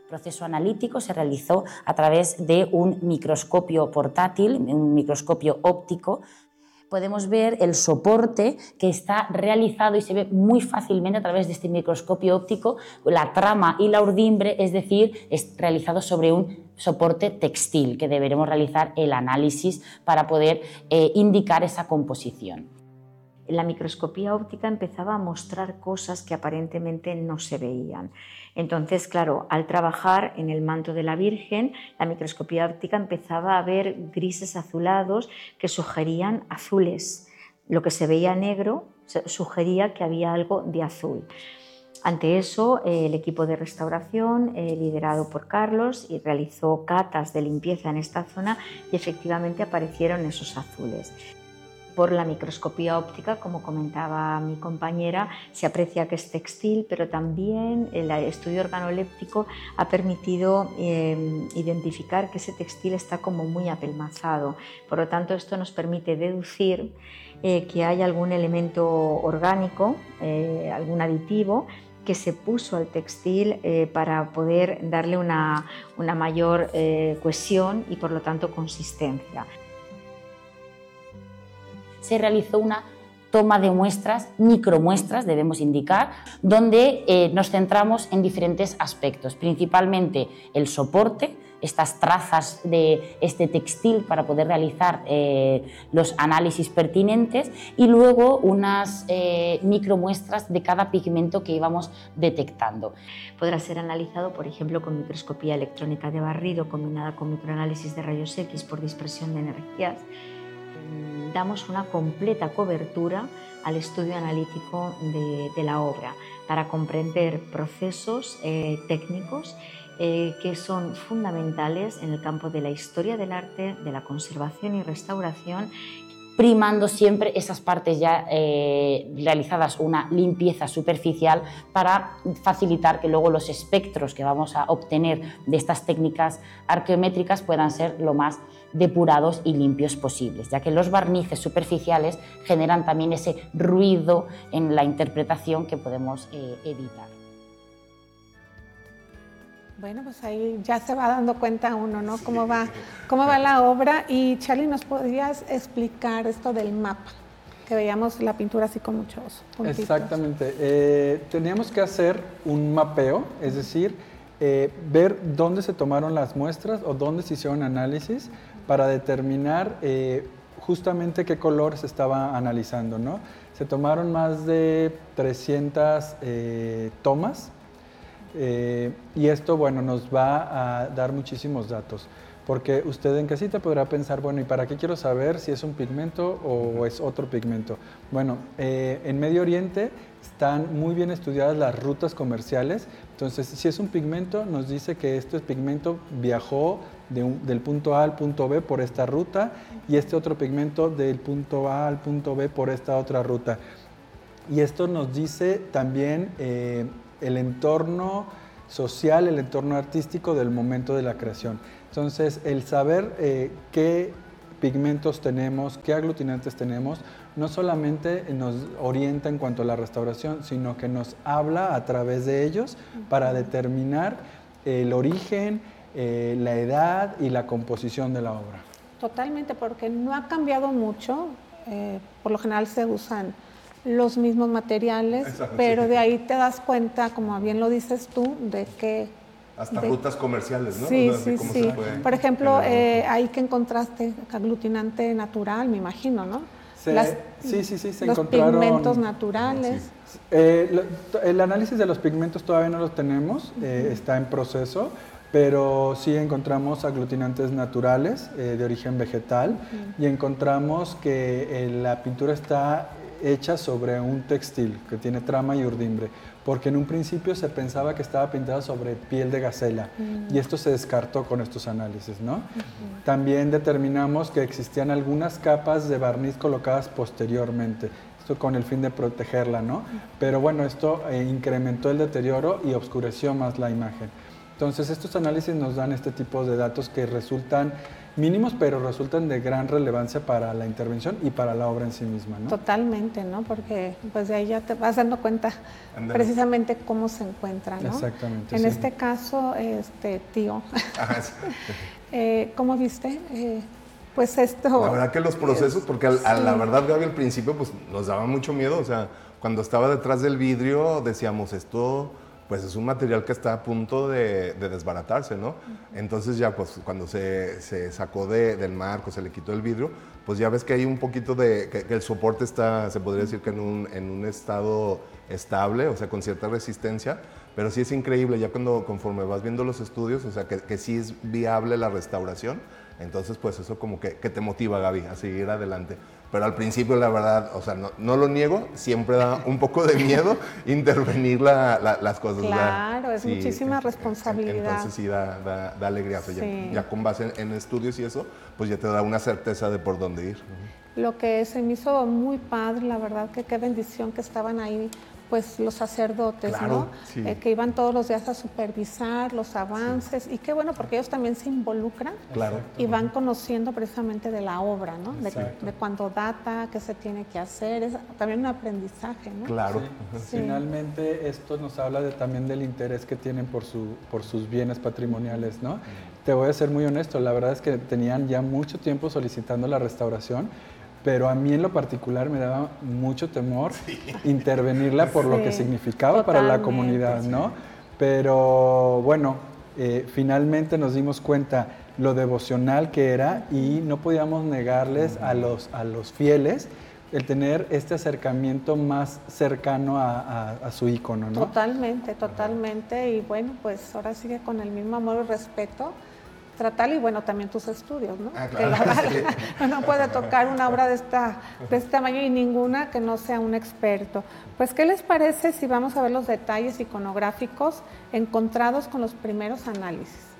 proceso analítico se realizó a través de un microscopio portátil, un microscopio óptico. Podemos ver el soporte que está realizado y se ve muy fácilmente a través de este microscopio óptico, la trama y la urdimbre, es decir, es realizado sobre un soporte textil que deberemos realizar el análisis para poder indicar esa composición. La microscopía óptica empezaba a mostrar cosas que aparentemente no se veían. Entonces, claro, al trabajar en el manto de la Virgen, la microscopía óptica empezaba a ver grises azulados que sugerían azules. Lo que se veía negro sugería que había algo de azul. Ante eso, el equipo de restauración, liderado por Carlos, realizó catas de limpieza en esta zona y efectivamente aparecieron esos azules. Por la microscopía óptica, como comentaba mi compañera, se aprecia que es textil, pero también el estudio organoléptico ha permitido identificar que ese textil está como muy apelmazado. Por lo tanto, esto nos permite deducir que hay algún elemento orgánico, algún aditivo, que se puso al textil para poder darle una mayor cohesión y, por lo tanto, consistencia. Se realizó una toma de muestras, micromuestras debemos indicar, donde nos centramos en diferentes aspectos, principalmente el soporte, estas trazas de este textil para poder realizar los análisis pertinentes, y luego unas micromuestras de cada pigmento que íbamos detectando. Podrá ser analizado, por ejemplo, con microscopía electrónica de barrido combinada con microanálisis de rayos X por dispersión de energías. Damos una completa cobertura al estudio analítico de la obra para comprender procesos técnicos que son fundamentales en el campo de la historia del arte, de la conservación y restauración, primando siempre esas partes ya realizadas una limpieza superficial para facilitar que luego los espectros que vamos a obtener de estas técnicas arqueométricas puedan ser lo más depurados y limpios posibles, ya que los barnices superficiales generan también ese ruido en la interpretación que podemos evitar. Bueno, pues ahí ya se va dando cuenta uno, ¿no? Cómo va la obra. Y Charly, ¿nos podrías explicar esto del mapa? Que veíamos la pintura así con muchos puntitos. Exactamente. Teníamos que hacer un mapeo, es decir, ver dónde se tomaron las muestras o dónde se hicieron análisis para determinar justamente qué color se estaba analizando, ¿no? Se tomaron más de 300 tomas. Y esto, bueno, nos va a dar muchísimos datos, porque usted en casita podrá pensar, bueno, ¿y para qué quiero saber si es un pigmento o es otro pigmento? Bueno, en Medio Oriente están muy bien estudiadas las rutas comerciales, entonces si es un pigmento nos dice que este pigmento viajó del punto A al punto B por esta ruta y este otro pigmento del punto A al punto B por esta otra ruta. Y esto nos dice también el entorno social, el entorno artístico del momento de la creación. Entonces, el saber qué pigmentos tenemos, qué aglutinantes tenemos, no solamente nos orienta en cuanto a la restauración, sino que nos habla a través de ellos para determinar el origen, la edad y la composición de la obra. Totalmente, porque no ha cambiado mucho, por lo general se usan los mismos materiales, pero de ahí te das cuenta, como bien lo dices tú, de que... Hasta rutas comerciales, ¿no? Sí, o sea, sí, sí. Por ejemplo, ahí que encontraste aglutinante natural, me imagino, ¿no? Sí, se los encontraron... pigmentos naturales. Sí. El análisis de los pigmentos todavía no lo tenemos, está en proceso, pero sí encontramos aglutinantes naturales de origen vegetal y encontramos que la pintura está hecha sobre un textil que tiene trama y urdimbre, porque en un principio se pensaba que estaba pintada sobre piel de gacela y esto se descartó con estos análisis, ¿no? También determinamos que existían algunas capas de barniz colocadas posteriormente, esto con el fin de protegerla, ¿no? Pero bueno, esto incrementó el deterioro y oscureció más la imagen. Entonces estos análisis nos dan este tipo de datos que resultan mínimos, pero resultan de gran relevancia para la intervención y para la obra en sí misma, ¿no? Totalmente, ¿no? Porque pues de ahí ya te vas dando cuenta precisamente cómo se encuentra, ¿no? Exactamente. En sí. este caso, tío, ¿cómo viste? Pues esto... La verdad que los procesos, porque la verdad, Gaby, al principio pues nos daba mucho miedo, o sea, cuando estaba detrás del vidrio decíamos, esto pues es un material que está a punto de desbaratarse, ¿no? Entonces ya pues cuando se sacó del marco, se le quitó el vidrio, pues ya ves que hay un poquito que el soporte está, se podría decir que en un estado estable, o sea, con cierta resistencia, pero sí es increíble, ya conforme vas viendo los estudios, o sea, que sí es viable la restauración. Entonces, pues eso como que te motiva, Gaby, a seguir adelante. Pero al principio, la verdad, o sea, no lo niego, siempre da un poco de miedo intervenir las cosas. Claro, o sea, es muchísima responsabilidad. Entonces sí da alegría. O sea, Sí. ya con base en estudios y eso, pues ya te da una certeza de por dónde ir. Lo que se me hizo muy padre, la verdad, que qué bendición que estaban ahí, pues los sacerdotes, Claro, ¿no? sí. Que iban todos los días a supervisar los avances, y qué bueno, porque ellos también se involucran Claro. y van conociendo precisamente de la obra, ¿no? Exacto. De cuándo data, qué se tiene que hacer, es también un aprendizaje, ¿no? Claro. Sí. Finalmente, esto nos habla también del interés que tienen por sus bienes patrimoniales, ¿no? Te voy a ser muy honesto, la verdad es que tenían ya mucho tiempo solicitando la restauración, pero a mí en lo particular me daba mucho temor intervenirla por lo que significaba para la comunidad, ¿no? Pero bueno, finalmente nos dimos cuenta lo devocional que era y no podíamos negarles a los fieles el tener este acercamiento más cercano a su ícono, ¿no? Totalmente, totalmente, y bueno, pues ahora sigue con el mismo amor y respeto. Tratarlo, y bueno, también tus estudios, ¿no? Claro, Que no puede tocar una obra de este tamaño y ninguna que no sea un experto. Pues, ¿qué les parece si vamos a ver los detalles iconográficos encontrados con los primeros análisis?